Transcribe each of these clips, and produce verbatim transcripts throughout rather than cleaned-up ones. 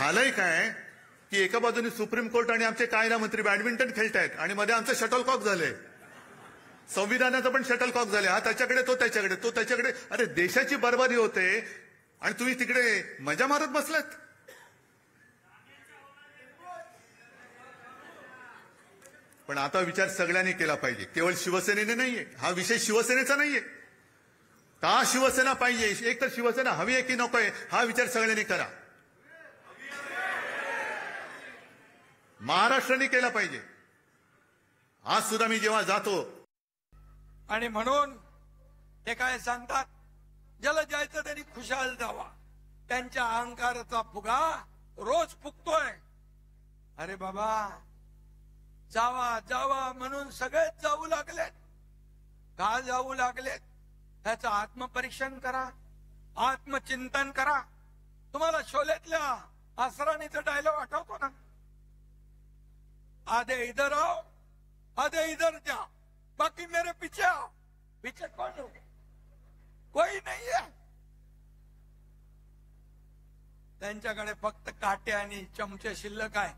झालंय काय की एका बाजूने सुप्रीम कोर्ट आणि आमचे कायदा मंत्री बॅडमिंटन खेळतायत आणि मध्ये आमचं शटलकॉक झालंय. संविधानाचं पण शटलकॉक झाले. हा त्याच्याकडे तो त्याच्याकडे तो त्याच्याकडे. अरे देशाची बरबादी होते आणि तुम्ही तिकडे मजा मारत बसलात. पण आता विचार सगळ्यांनी केला पाहिजे, केवळ शिवसेनेने नाहीये. हा विषय शिवसेनेचा नाहीये. का शिवसेना पाहिजे, एक तर शिवसेना हवी आहे की नकोय, हा विचार सगळ्यांनी करा. महाराष्ट्राने केला पाहिजे. आज सुद्धा मी जेव्हा जातो आणि म्हणून ते काय सांगतात, ज्याला जायचं त्यांनी खुशाल जावा. त्यांच्या अहंकाराचा फुगा रोज फुगतोय. अरे बाबा, जावा जावा म्हणून सगळेच जाऊ लागलेत. का जाऊ लागलेत त्याचं आत्मपरीक्षण करा, आत्मचिंतन करा. तुम्हाला शोलेतल्या असराणीचा डायलॉग आठवतो ना, आधे इधर आओ आधे इधर जाओ, बाकी मेरे पीछे आओ. पीछे कौन हो? कोई नहीं है. त्यांच्याकडे फक्त काटे आणि चमचे शिल्लक आहे.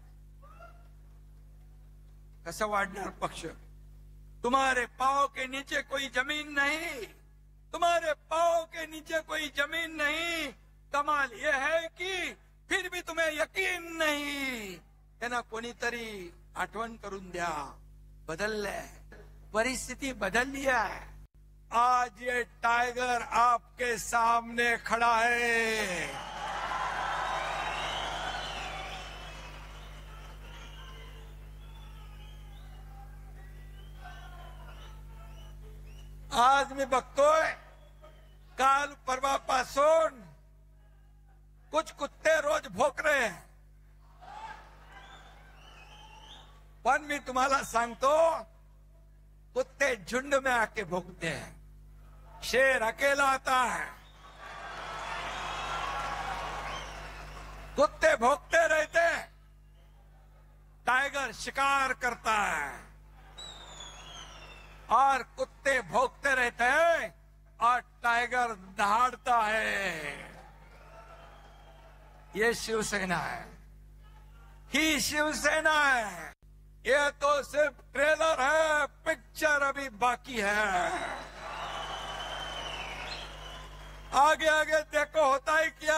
कसं वाढणार पक्ष? तुम्हारे पाव के नीचे कोई जमीन नहीं, तुम्हारे पाव के नीचे कोई जमीन नहीं. कमाल ये है कि फिर भी तुम्हें यकीन नहीं. त्यांना कोणीतरी आठवण करून द्या. बदललंय, परिस्थिती बदलली है. आज ये टाइगर आपके सामने खड़ा है. आज मी बघतोय, काल परवापासून कुछ कुत्ते रोज भोक रहे हैं. पण मी तुम्हाला सांगतो, कुत्ते झुंड में आके भोगते हैं, शेर अकेला आता है. कुत्ते भोगते रहते, टाइगर शिकार करता है. और कुत्ते भोगते रहते हैं और टाइगर दहाड़ता है. ये शिवसेना है, ही शिवसेना है. ये तो सिर्फ ट्रेलर है, पिक्चर अभी बाकी है. आगे आगे देखो होता है क्या.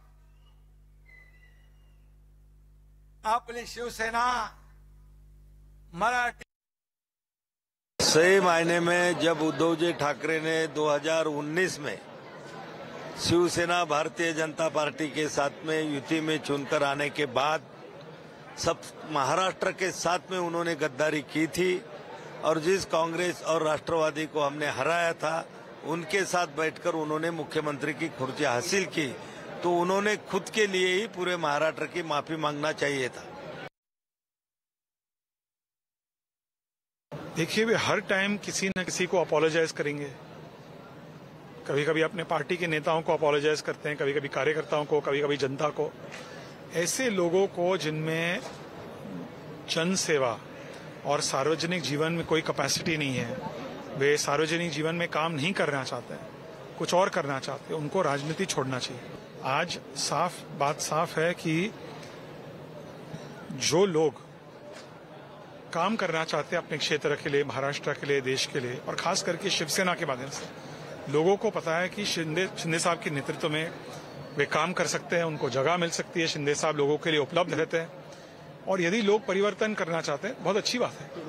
आपली शिवसेना मराठी. सही मायने में जब उद्धव जी ठाकरे ने दो हज़ार उन्नीस में शिवसेना भारतीय जनता पार्टी के साथ में युति में चुनकर आने के बाद सब महाराष्ट्र के साथ में उन्होंने गद्दारी की थी और जिस कांग्रेस और राष्ट्रवादी को हमने हराया था उनके साथ बैठकर उन्होंने मुख्यमंत्री की कुर्सी हासिल की. तो उन्होंने खुद के लिए ही पूरे महाराष्ट्र की माफी मांगना चाहिए था. देखिए, वे हर टाइम किसी न किसी को अपोलोजाइज करेंगे. कभी कभी अपने पार्टी के नेताओं को अपोलोजाइज करते हैं, कभी कभी कार्यकर्ताओं को, कभी कभी जनता को. ऐसे लोगों को जिनमें जन सेवा और सार्वजनिक जीवन में कोई कैपेसिटी नहीं है, वे सार्वजनिक जीवन में काम नहीं करना चाहते हैं, कुछ और करना चाहते हैं, उनको राजनीति छोड़ना चाहिए. आज साफ बात साफ है कि जो लोग काम करना चाहते हैं अपने क्षेत्र के लिए, महाराष्ट्र के लिए, देश के लिए, और खास करके शिवसेना के माध्यम से, लोगों को पता है कि शिंदे शिंदे साहब के नेतृत्व में वे काम कर सकते हैं, उनको जगह मिल सकती है. शिंदे साहब लोगों के लिए उपलब्ध रहते हैं और यदि लोग परिवर्तन करना चाहते हैं, बहुत अच्छी बात है.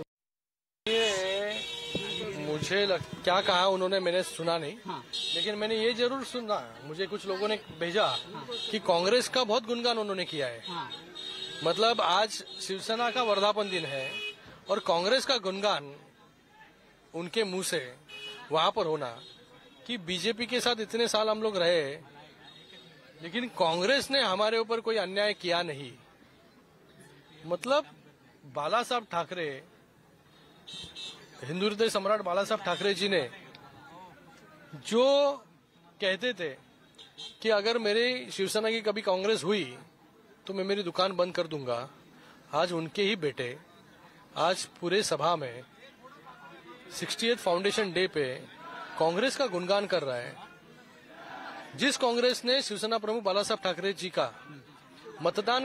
ये मुझे लग, क्या कहा उन्होंने मैंने सुना नहीं. हाँ. लेकिन मैंने ये जरूर सुना, मुझे कुछ लोगों ने भेजा. हाँ. कि कांग्रेस का बहुत गुणगान उन्होंने किया है. हाँ. मतलब आज शिवसेना का वर्धापन दिन है और कांग्रेस का गुणगान उनके मुंह से वहां पर होना कि बीजेपी के साथ इतने साल हम लोग रहे लेकिन कांग्रेस ने हमारे ऊपर कोई अन्याय किया नहीं. मतलब बाला साहब ठाकरे, हिंदू हृदय सम्राट बाला साहब ठाकरे जी ने जो कहते थे कि अगर मेरे शिवसेना की कभी कांग्रेस हुई तो मैं मेरी दुकान बंद कर दूंगा, आज उनके ही बेटे आज पूरे सभा में सिक्सटीएथ फाउंडेशन डे पे कांग्रेस का गुणगान कर रहा है. जिस कांग्रेस ने शिवसेना प्रमुख बाला साहब ठाकरे जी का मतदान